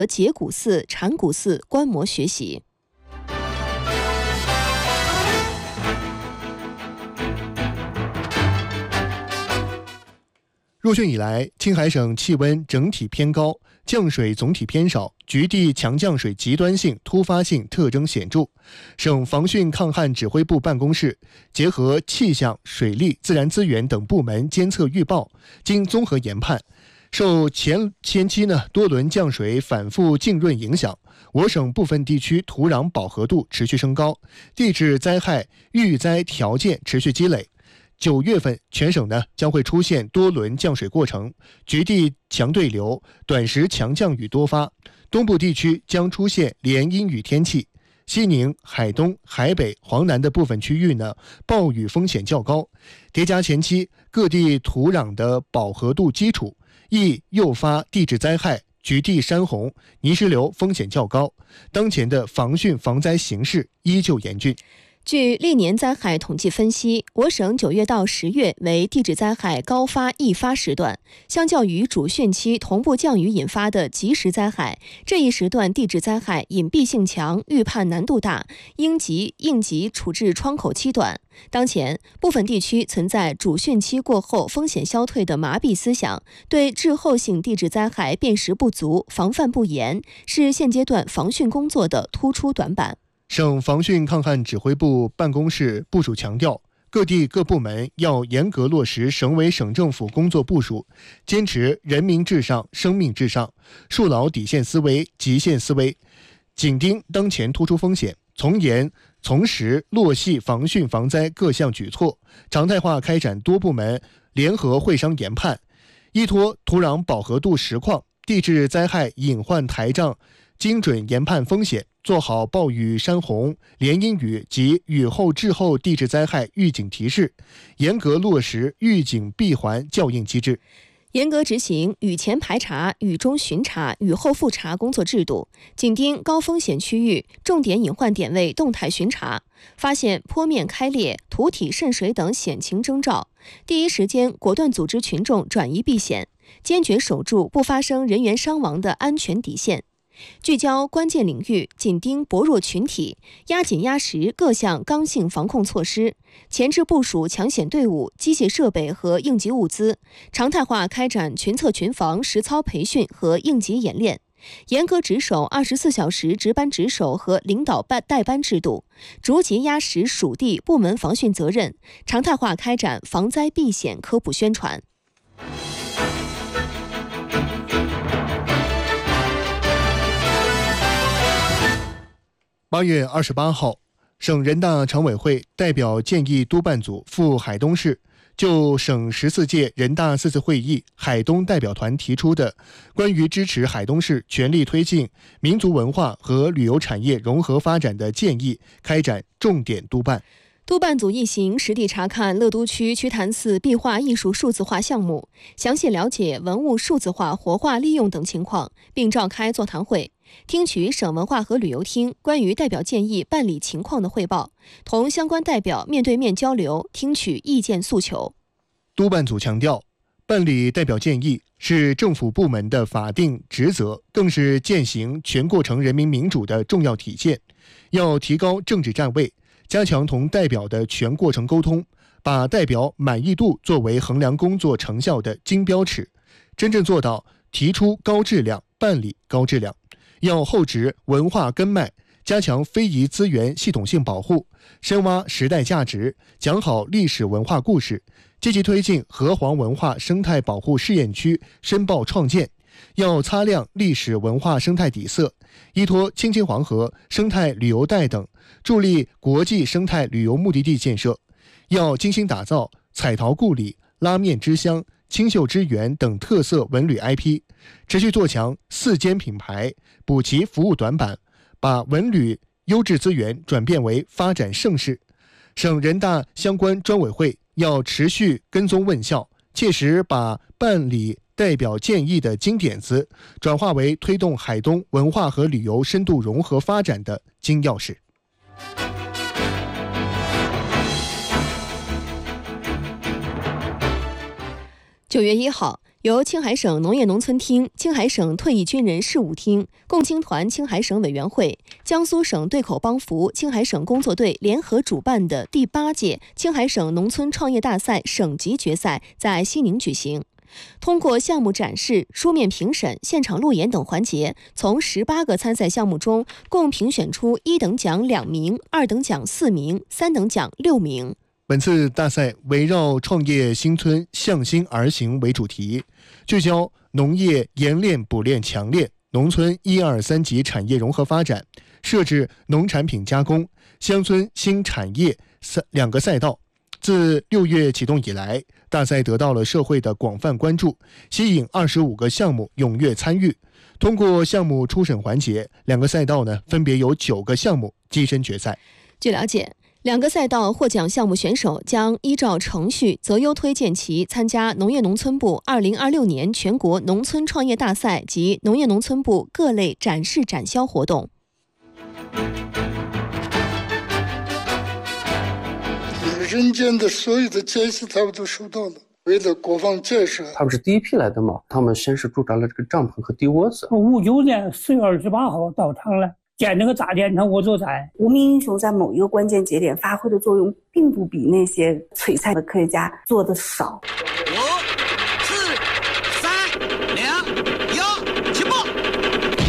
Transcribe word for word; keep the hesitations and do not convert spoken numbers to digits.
节骨寺、禅谷寺观摩学习。 入汛以来，青海省气温整体偏高，降水总体偏少，局地强降水极端性、突发性特征显著。省防汛抗旱指挥部办公室结合气象、水利、自然资源等部门监测预报，经综合研判，受前前期呢多轮降水反复浸润影响，我省部分地区土壤饱和度持续升高，地质灾害预灾条件持续积累。九月份，全省呢将会出现多轮降水过程，局地强对流，短时强降雨多发。东部地区将出现连阴雨天气，西宁、海东、海北、黄南的部分区域呢暴雨风险较高。叠加前期各地土壤的饱和度基础，易诱发地质灾害、局地山洪、泥石流风险较高。当前的防汛防灾形势依旧严峻。 据历年灾害统计分析，我省九月到十月为地质灾害高发易发时段，相较于主汛期同步降雨引发的及时灾害，这一时段地质灾害隐蔽性强，预判难度大，应急应急处置窗口期短。当前，部分地区存在主汛期过后风险消退的麻痹思想，对滞后性地质灾害辨识不足、防范不严，是现阶段防汛工作的突出短板。 省防汛抗旱指挥部办公室部署强调，各地各部门要严格落实省委省政府工作部署，坚持人民至上、生命至上，树牢底线思维、极限思维，紧盯当前突出风险，从严从实落细防汛防灾各项举措，常态化开展多部门联合会商研判，依托土壤饱和度实况、地质灾害隐患台账，精准研判风险，做好暴雨、山洪、连阴雨及雨后滞后地质灾害预警提示，严格落实预警闭环校应机制， 严格执行雨前排查、雨中巡查、雨后复查工作制度，紧盯高风险区域、重点隐患点位动态巡查，发现坡面开裂、土体渗水等险情征兆，第一时间果断组织群众转移避险，坚决守住不发生人员伤亡的安全底线。聚焦关键领域，紧盯薄弱群体，压紧压实各项刚性防控措施，前置部署抢险队伍、机械设备和应急物资，常态化开展群测群防实操培训和应急演练，严格执守二十四小时值班值守和领导班带班制度，逐级压实属地部门防汛责任，常态化开展防灾避险科普宣传。 八月二十八号，省人大常委会代表建议督办组赴海东市，就省十四届人大四次会议海东代表团提出的关于支持海东市全力推进民族文化和旅游产业融合发展的建议，开展重点督办。 督办组一行实地查看乐都区瞿潭寺壁画艺术数字化项目，详细了解文物数字化活化利用等情况，并召开座谈会，听取省文化和旅游厅关于代表建议办理情况的汇报，同相关代表面对面交流，听取意见诉求。 督办组强调，办理代表建议是政府部门的法定职责，更是践行全过程人民民主的重要体现，要提高政治站位，加强同代表的全过程沟通，把代表满意度作为衡量工作成效的金标尺，真正做到提出高质量，办理高质量。要厚植文化根脉，加强非遗资源系统性保护，深挖时代价值，讲好历史文化故事，积极推进河湟文化生态保护试验区申报创建。要擦亮历史文化生态底色，依托青青黄河生态旅游带等，助力国际生态旅游目的地建设。要精心打造彩陶故里、拉面之乡、清秀之园等特色文旅 I P， 持续做强四坚品牌，补齐服务短板，把文旅优质资源转变为发展盛世。省人大相关专委会要持续跟踪问效，切实把办理代表建议的金点子转化为推动海东文化和旅游深度融合发展的金钥匙。 九月一号， 由青海省农业农村厅、青海省退役军人事务厅、共青团青海省委员会、江苏省对口帮扶青海省工作队联合主办的第八届青海省农村创业大赛省级决赛在西宁举行。通过项目展示、书面评审、现场路演等环节，从十八个参赛项目中，共评选出一等奖两名、二等奖四名、三等奖六名。 本次大赛围绕创业新村向心而行为主题，聚焦农业冶炼补炼强炼、农村一二三级产业融合发展，设置农产品加工、乡村新产业三两个赛道。自六月启动以来，大赛得到了社会的广泛关注，吸引二十五个项目踊跃参与。通过项目初审环节，两个赛道呢分别有九个项目跻身决赛。 据了解，两个赛道获奖项目选手将依照程序择优推荐其参加农业农村部二零二六年全国农村创业大赛及农业农村部各类展示展销活动。 人间的所有的艰辛他们都收到了，为了国防建设， 他们是第一批来的嘛，他们先是驻扎了这个帐篷和地窝子。 五九年四月二十八号到场了，建那个大电厂我做菜。 无名英雄在某一个关键节点发挥的作用，并不比那些璀璨的科学家做的少。